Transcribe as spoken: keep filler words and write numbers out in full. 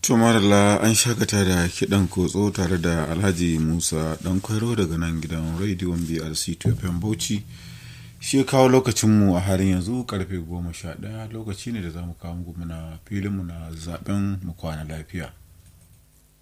To marala an shakata da kiɗan kotso tare da Alhaji Musa ɗan kwairo daga nan gidan rediyon B R C T F M Bauchi. Shi ya kawo lokacinmu a halin yanzu karfe goma sha ɗaya, lokaci ne da za mu kawo muku muna filinmu na zaɓen mu kwana lafiya.